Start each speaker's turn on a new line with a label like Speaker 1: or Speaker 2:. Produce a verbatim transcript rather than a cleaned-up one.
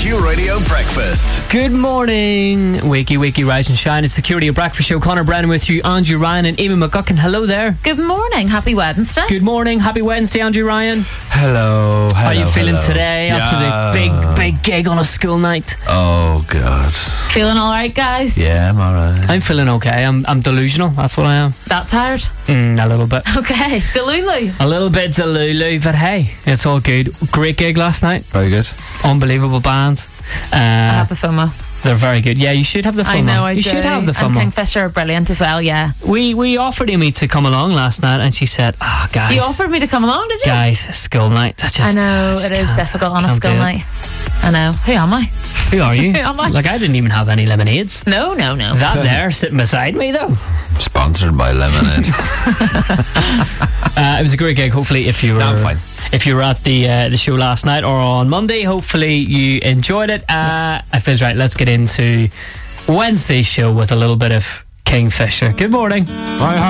Speaker 1: Q Radio Breakfast.
Speaker 2: Good morning, Wakey Wakey Rise and Shine. It's the Q Radio Breakfast Show. Connor Brennan with you, Andrew Ryan and Eamon McGuckin. Hello there.
Speaker 3: Good morning. Happy Wednesday.
Speaker 2: Good morning. Happy Wednesday, Andrew Ryan.
Speaker 4: Hello. hello
Speaker 2: How are you feeling
Speaker 4: hello.
Speaker 2: today
Speaker 4: yeah.
Speaker 2: after the big, big gig on a school night?
Speaker 4: Oh, God.
Speaker 3: Feeling all right, guys?
Speaker 4: Yeah, I'm all right.
Speaker 2: I'm feeling okay. I'm I'm delusional. That's what I am.
Speaker 3: That tired?
Speaker 2: Mm, a little bit.
Speaker 3: Okay. Delulu.
Speaker 2: A little bit Delulu, but hey, it's all good. Great gig last night.
Speaker 4: Very good.
Speaker 2: Unbelievable band. Uh,
Speaker 3: I have the FOMO.
Speaker 2: They're very good. Yeah, you should have the FOMO.
Speaker 3: I know I
Speaker 2: You
Speaker 3: do.
Speaker 2: should have the
Speaker 3: And
Speaker 2: FOMO.
Speaker 3: Kingfisher are brilliant as well, yeah.
Speaker 2: We we offered Amy to come along last night, and she said, "Ah, oh, guys,
Speaker 3: You offered me to come along, did you?
Speaker 2: guys, school night. I just,
Speaker 3: I know,
Speaker 2: just
Speaker 3: it is
Speaker 2: can't-
Speaker 3: difficult on a
Speaker 2: can't
Speaker 3: school
Speaker 2: do it."
Speaker 3: night. I know. Who am I?
Speaker 2: Who are you?
Speaker 3: Who am I?
Speaker 2: Like, I didn't even have any lemonades.
Speaker 3: No, no, no.
Speaker 2: That there sitting beside me, though.
Speaker 4: Sponsored by Lemonade.
Speaker 2: Uh, it was a great gig. Hopefully, if you were
Speaker 4: No, I'm fine.
Speaker 2: if you were at the uh, the show last night or on Monday, hopefully you enjoyed it. Uh, I feels right. Let's get into Wednesday's show with a little bit of Kingfisher. Good morning.
Speaker 4: I